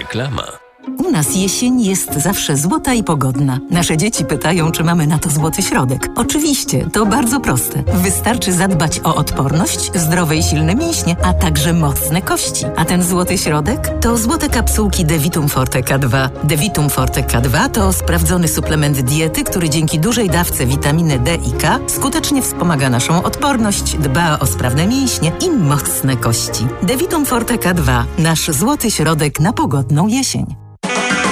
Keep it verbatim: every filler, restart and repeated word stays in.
Reklama. U nas jesień jest zawsze złota i pogodna. Nasze dzieci pytają, czy mamy na to złoty środek. Oczywiście, to bardzo proste. Wystarczy zadbać o odporność, zdrowe i silne mięśnie, a także mocne kości. A ten złoty środek? To złote kapsułki Devitum Forte K dwa. Devitum Forte K dwa to sprawdzony suplement diety, który dzięki dużej dawce witaminy D i K skutecznie wspomaga naszą odporność, dba o sprawne mięśnie i mocne kości. Devitum Forte K dwa. Nasz złoty środek na pogodną jesień.